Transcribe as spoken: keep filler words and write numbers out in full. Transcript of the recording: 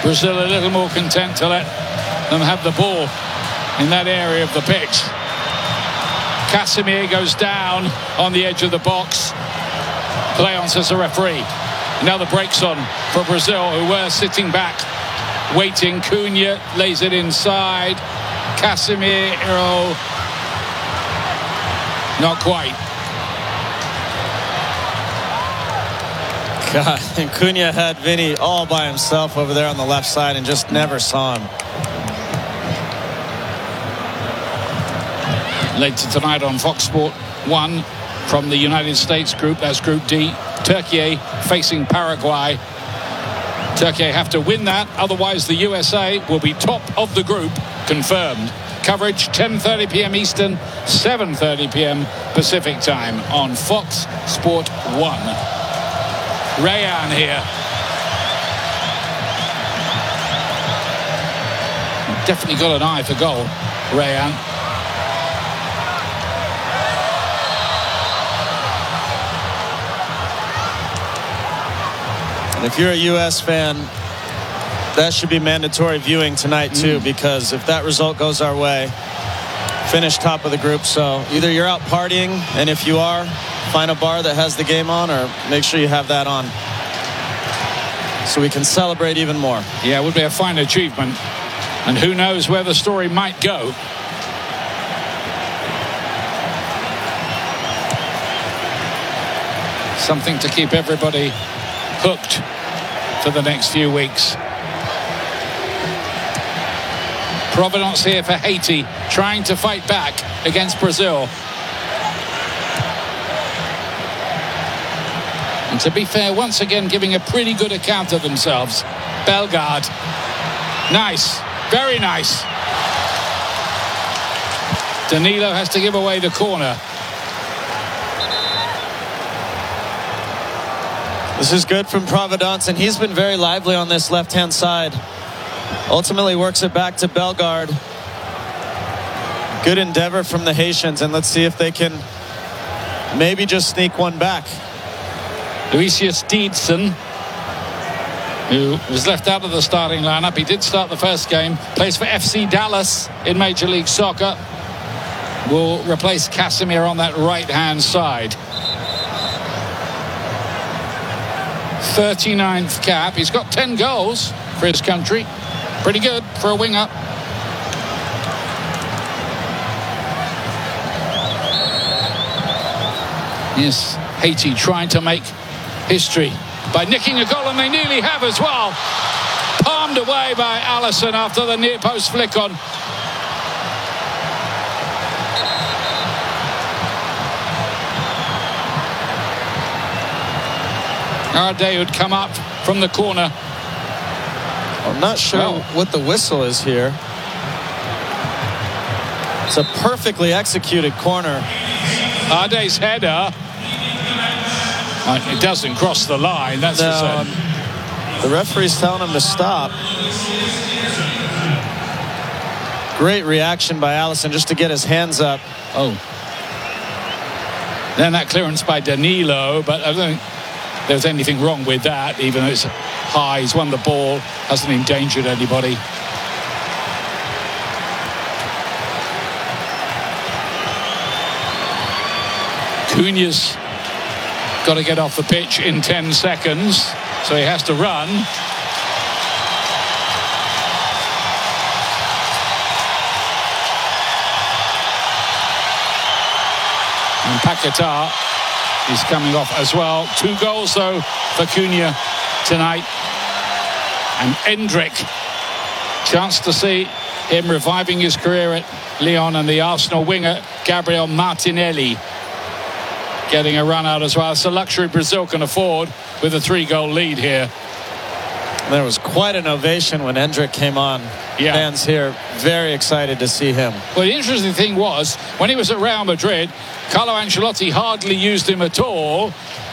Brazil a little more content to let them have the ball in that area of the pitch. Casemiro goes down on the edge of the box. Play on, says the referee. Now the brakes on for Brazil, who were sitting back, waiting. Cunha lays it inside. Casemiro, not quite. God, and Cunha had Vinny all by himself over there on the left side and just never saw him. Later tonight on Fox Sport one from the United States group, that's Group D. Turkey facing Paraguay. Turkey have to win that, otherwise the U S A will be top of the group, confirmed. Coverage ten thirty p m Eastern, seven thirty p m Pacific time on Fox Sport one. Rayan here. Definitely got an eye for goal, Rayan. And if you're a U S fan, that should be mandatory viewing tonight too, mm. because if that result goes our way, finish top of the group. So either you're out partying, and if you are, find a bar that has the game on, or make sure you have that on so we can celebrate even more. Yeah, it would be a fine achievement, and who knows where the story might go. Something to keep everybody hooked for the next few weeks. Providence here for Haiti, trying to fight back against Brazil. And to be fair, once again giving a pretty good account of themselves. Bellegarde. Nice. Very nice. Danilo has to give away the corner. This is good from Providence, and he's been very lively on this left-hand side. Ultimately works it back to Bellegarde. Good endeavor from the Haitians, and let's see if they can maybe just sneak one back. Lucius Dietzen, who was left out of the starting lineup. He did start the first game. Plays for F C Dallas in Major League Soccer. Will replace Casemiro on that right-hand side. thirty-ninth cap. He's got ten goals for his country. Pretty good for a winger. Yes, Haiti trying to make history by nicking a goal, and they nearly have as well. Palmed away by Alisson after the near post flick on. Arde would come up from the corner. I'm not sure well, what the whistle is here. It's a perfectly executed corner. Arde's header. Uh, it doesn't cross the line, that's no, for um, the referee's telling him to stop. Great reaction by Alisson just to get his hands up. Oh. Then that clearance by Danilo, but I don't think there's anything wrong with that, even though it's high. He's won the ball, hasn't endangered anybody. Cunha's got to get off the pitch in ten seconds, so he has to run. And Paquetá is coming off as well. Two goals, though, for Cunha tonight. And Endrick, chance to see him reviving his career at Lyon, and the Arsenal winger, Gabriel Martinelli, getting a run out as well. It's a luxury Brazil can afford with a three-goal lead here. There was quite an ovation when Endrick came on. Yeah. Fans here very excited to see him. Well, the interesting thing was, when he was at Real Madrid, Carlo Ancelotti hardly used him at all.